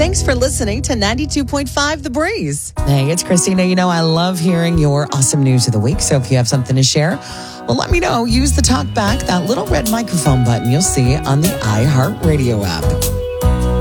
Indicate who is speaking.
Speaker 1: Thanks for listening to 92.5 The Breeze.
Speaker 2: Hey, it's Christina. You know, I love hearing your awesome news of the week. So if you have something to share, well, let me know. Use the talk back, that little red microphone button you'll see on the iHeartRadio app.